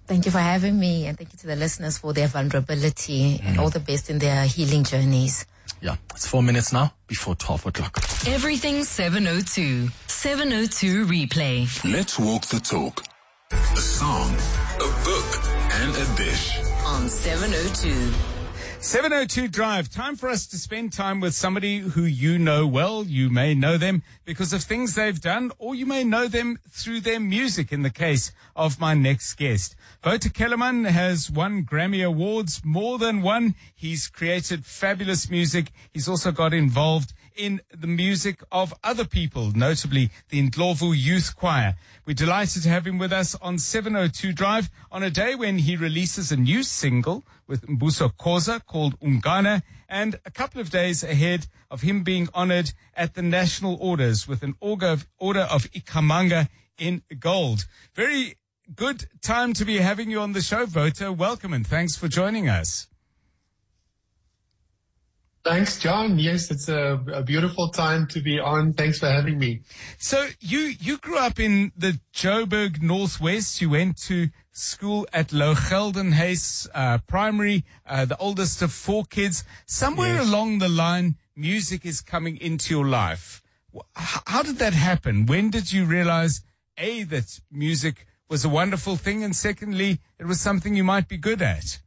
Thank you for having me, and thank you to the listeners for their vulnerability and all the best in their healing journeys. Yeah, it's 4 minutes now before 12 o'clock. Everything 702. 702 replay. Let's walk the talk. A song, a book, and a dish. On 702. 702 Drive. Time for us to spend time with somebody who you know well. You may know them because of things they've done, or you may know them through their music, in the case of my next guest. Wouter Kellerman has won Grammy Awards, more than one. He's created fabulous music. He's also got involved in the music of other people, notably the Ndlovu Youth Choir. We're delighted to have him with us on 702 Drive on a day when he releases a new single with Mbuso Khoza called Ungana, and a couple of days ahead of him being honored at the National Orders with an Order of Ikhamanga in gold. Very good time to be having you on the show, Wouter. Welcome and thanks for joining us. Thanks, John. Yes, it's a beautiful time to be on. Thanks for having me. So you grew up in the Joburg Northwest. You went to school at Lougeldenhuys Primary, the oldest of 4 kids. Somewhere along the line, music is coming into your life. How did that happen? When did you realize, A, that music was a wonderful thing, and secondly, it was something you might be good at?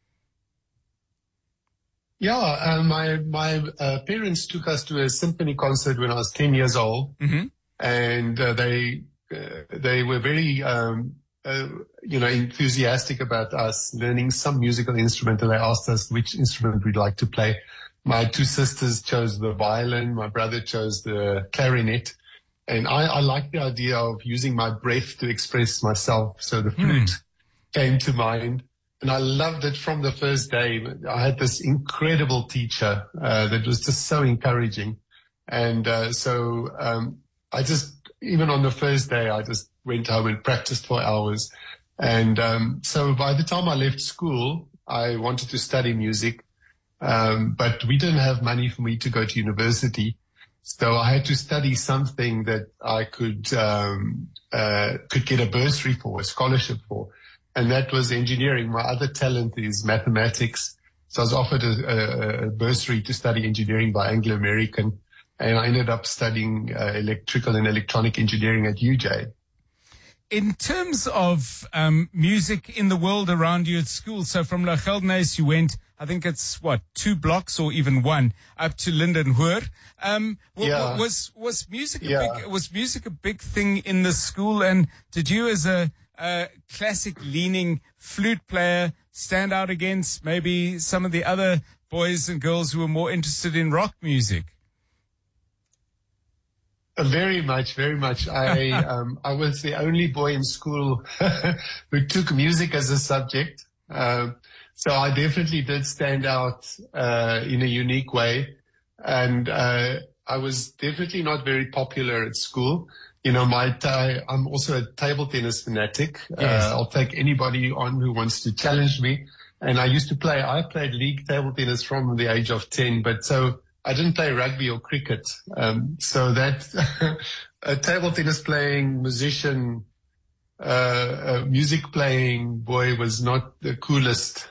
Yeah, my parents took us to a symphony concert when I was 10 years old, and they were very enthusiastic about us learning some musical instrument, and they asked us which instrument we'd like to play. My 2 sisters chose the violin, my brother chose the clarinet, and I liked the idea of using my breath to express myself, so the flute came to mind. And I loved it from the first day. I had this incredible teacher that was just so encouraging. And so I just, even on the first day, I just went home and practiced for hours. And so by the time I left school, I wanted to study music, but we didn't have money for me to go to university. So I had to study something that I could get a bursary for, a scholarship for. And that was engineering. My other talent is mathematics. So I was offered a bursary to study engineering by Anglo American. And I ended up studying electrical and electronic engineering at UJ. In terms of music in the world around you at school, so from Lougeldenhuys you went, I think it's 2 blocks or even 1, up to Lindenhoer. Was music a big thing in the school? And did you, as a classic leaning flute player, stand out against maybe some of the other boys and girls who were more interested in rock music? Very much. I was the only boy in school who took music as a subject. So I definitely did stand out in a unique way. And I was definitely not very popular at school. You know, I'm also a table tennis fanatic. Yes. I'll take anybody on who wants to challenge me. And I played league table tennis from the age of 10, but so I didn't play rugby or cricket. So that a table tennis playing musician, music playing boy was not the coolest,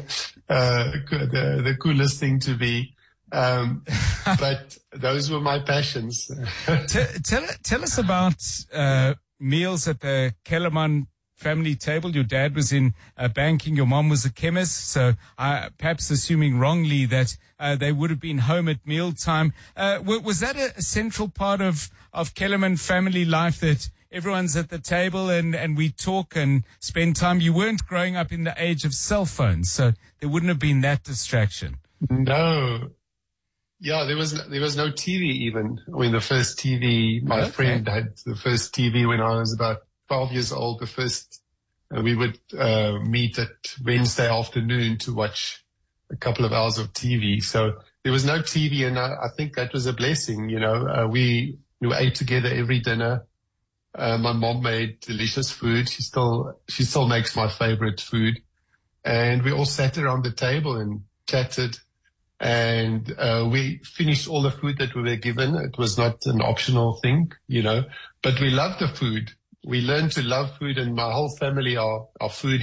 the coolest thing to be. But those were my passions. Tell us about meals at the Kellerman family table. Your dad was in banking, your mom was a chemist, so perhaps assuming wrongly that they would have been home at mealtime. Was that a central part of Kellerman family life, that everyone's at the table and we talk and spend time? You weren't growing up in the age of cell phones, so there wouldn't have been that distraction. No. Yeah, there was no TV even. I mean, the first TV, my friend had the first TV when I was about 12 years old. We would meet at Wednesday afternoon to watch a couple of hours of TV. So there was no TV, and I think that was a blessing. You know, we ate together every dinner. My mom made delicious food. She still makes my favorite food, and we all sat around the table and chatted. And we finished all the food that we were given. It was not an optional thing, you know, but we loved the food. We learned to love food, and my whole family are foodies.